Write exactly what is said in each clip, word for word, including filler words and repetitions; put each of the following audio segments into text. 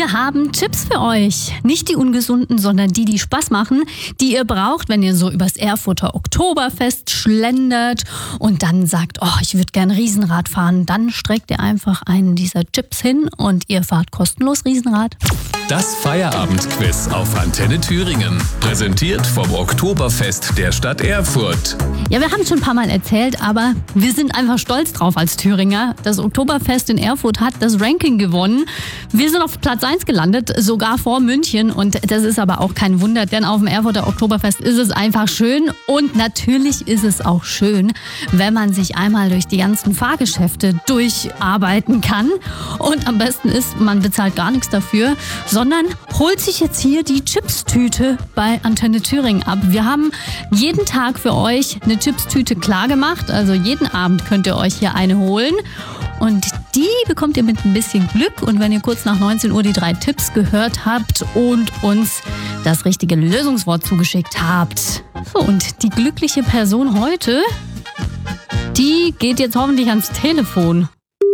Wir haben Tipps für euch. Nicht die ungesunden, sondern die, die Spaß machen, die ihr braucht, wenn ihr so übers Erfurter Oktoberfest schlendert und dann sagt, oh, ich würde gern Riesenrad fahren. Dann streckt ihr einfach einen dieser Chips hin und ihr fahrt kostenlos Riesenrad. Das Feierabendquiz auf Antenne Thüringen. Präsentiert vom Oktoberfest der Stadt Erfurt. Ja, wir haben es schon ein paar Mal erzählt, aber wir sind einfach stolz drauf als Thüringer. Das Oktoberfest in Erfurt hat das Ranking gewonnen. Wir sind auf Platz eins gelandet, sogar vor München. Und das ist aber auch kein Wunder, denn auf dem Erfurter Oktoberfest ist es einfach schön. Und natürlich ist es auch schön, wenn man sich einmal durch die ganzen Fahrgeschäfte durcharbeiten kann. Und am besten ist, man bezahlt gar nichts dafür, sondern holt sich jetzt hier die Chipstüte bei Antenne Thüringen ab. Wir haben jeden Tag für euch eine Chipstüte klar gemacht. Also jeden Abend könnt ihr euch hier eine holen. Und die bekommt ihr mit ein bisschen Glück. Und wenn ihr kurz nach neunzehn Uhr die drei Tipps gehört habt und uns das richtige Lösungswort zugeschickt habt. So, und die glückliche Person heute, die geht jetzt hoffentlich ans Telefon.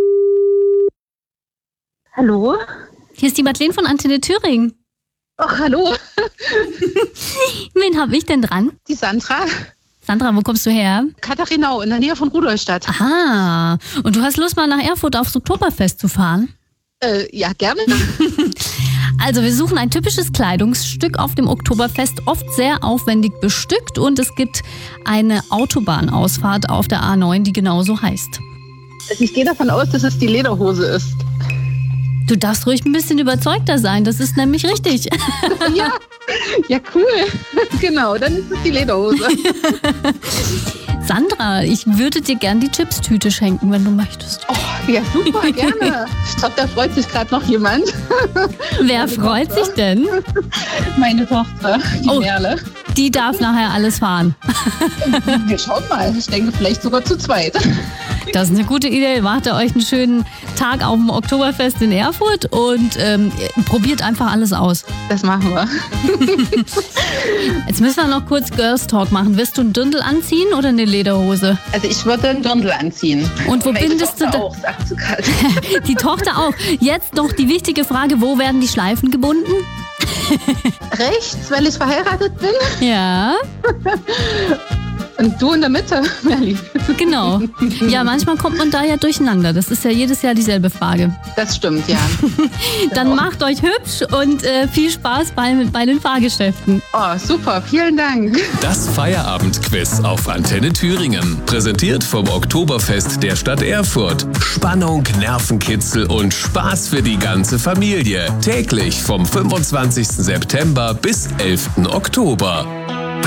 Hallo? Hier ist die Madeleine von Antenne Thüringen. Ach, hallo. Wen habe ich denn dran? Die Sandra. Sandra, wo kommst du her? Katharinau, in der Nähe von Rudolstadt. Aha. Und du hast Lust, mal nach Erfurt aufs Oktoberfest zu fahren? Äh, ja, gerne. Also wir suchen ein typisches Kleidungsstück auf dem Oktoberfest, oft sehr aufwendig bestückt. Und es gibt eine Autobahnausfahrt auf der A neun, die genauso heißt. Ich gehe davon aus, dass es die Lederhose ist. Du darfst ruhig ein bisschen überzeugter sein, das ist nämlich richtig. Ja, ja, cool. Genau, dann ist es die Lederhose. Sandra, ich würde dir gern die Chipstüte schenken, wenn du möchtest. Oh, ja, super, gerne. Ich glaube, da freut sich gerade noch jemand. Wer Meine freut Tochter. sich denn? Meine Tochter, die oh, Merle. Die darf nachher alles fahren. Wir schauen mal, ich denke vielleicht sogar zu zweit. Das ist eine gute Idee. Macht ihr euch einen schönen Tag auf dem Oktoberfest in Erfurt und ähm, probiert einfach alles aus. Das machen wir. Jetzt müssen wir noch kurz Girls Talk machen. Wirst du einen Dirndl anziehen oder eine Lederhose? Also ich würde einen Dirndl anziehen. Und wo Meine bindest Tochter du da? Auch, sagt sie gerade. Die Tochter auch. Jetzt noch die wichtige Frage, wo werden die Schleifen gebunden? Rechts, weil ich verheiratet bin. Ja. Und du in der Mitte, Merli. Genau. Ja, manchmal kommt man da ja durcheinander. Das ist ja jedes Jahr dieselbe Frage. Das stimmt, ja. Dann genau. Macht euch hübsch und äh, viel Spaß bei, bei den Fahrgeschäften. Oh, super. Vielen Dank. Das Feierabendquiz auf Antenne Thüringen. Präsentiert vom Oktoberfest der Stadt Erfurt. Spannung, Nervenkitzel und Spaß für die ganze Familie. Täglich vom fünfundzwanzigsten September bis elften Oktober.